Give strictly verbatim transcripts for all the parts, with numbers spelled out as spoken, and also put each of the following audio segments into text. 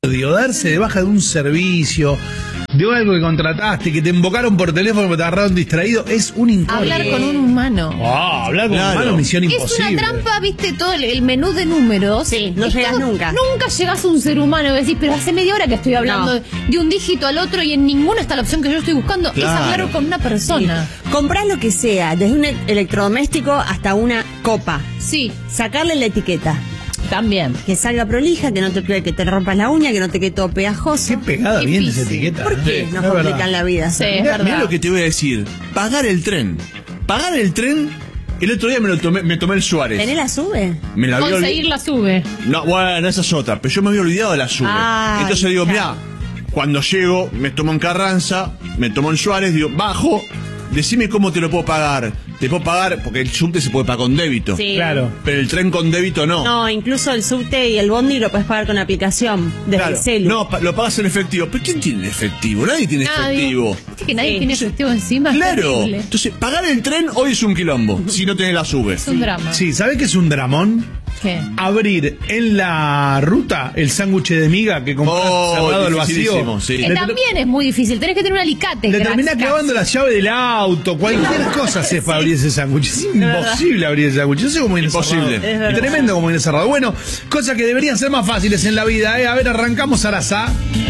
Digo, darse de baja de un servicio, de algo que contrataste, que te invocaron por teléfono, que te agarraron distraído, es un incordio. Hablar con un humano. Oh, hablar con Claro. un humano, misión Es imposible. una trampa, viste, todo el, el menú de números. Sí, no Es llegas todo- nunca. Nunca llegas a un ser humano y decís, pero hace media hora que estoy hablando No. de, de un dígito al otro y en ninguno está la opción que yo estoy buscando. Claro. Es hablar con una persona. Comprás lo que sea, desde un e- electrodoméstico hasta una copa. Sí, Sacarle la etiqueta. también. Que salga prolija, que no te que te rompas la uña, que no te quede todo pegajoso. Qué pegada viene esa Difícil. etiqueta. ¿Por qué ¿eh? nos Es complican verdad. la vida? Sí, es Mirá, verdad. mirá lo que te voy a decir. Pagar el tren. Pagar el tren. El otro día me lo tomé, me tomé el Suárez. ¿Tenés la sube? Me la había olvi- Conseguir la sube. No, bueno, esa es otra. Pero yo me había olvidado de la sube. Ay, Entonces digo, ya. mirá, cuando llego, me tomo en Carranza, me tomo en Suárez, digo, bajo, decime cómo te lo puedo pagar. Te puedo pagar, porque el subte se puede pagar con débito. Sí. Claro. Pero el tren con débito no. No, incluso el subte y el bondi lo puedes pagar con aplicación desde Claro. el celu. No, pa- lo pagas en efectivo. ¿Pero quién tiene efectivo? Nadie tiene Nadie. efectivo. Viste que nadie Sí. tiene efectivo encima. es Claro. terrible. Entonces, pagar el tren hoy es un quilombo, si no tenés la sube. Es un drama. Sí, ¿sabés qué es un dramón? ¿Qué? Abrir en la ruta el sándwich de miga que compras Oh, cerrado al vacío. dificilísimo, sí. Que Le, también es muy difícil. Tenés que tener un alicate. le crack, terminás crack. clavando la llave del auto, cualquier cosa haces para abrir ese sándwich. Es imposible abrir ese sándwich. No sé cómo viene Imposible. cerrado. Es verdad. Tremendo como viene cerrado. Bueno, cosas que deberían ser más fáciles en la vida, ¿eh? A ver, arrancamos, Arasá.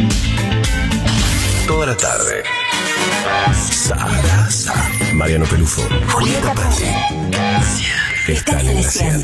Toda la tarde. Sarasa. Mariano Pelufo. Julieta Prati. Están en la cien.